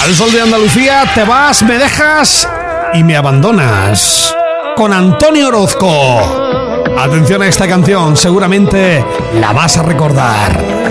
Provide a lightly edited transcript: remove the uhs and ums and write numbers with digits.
El Sol de Andalucía, te vas, me dejas y me abandonas. Con Antonio Orozco. Atención a esta canción, seguramente la vas a recordar.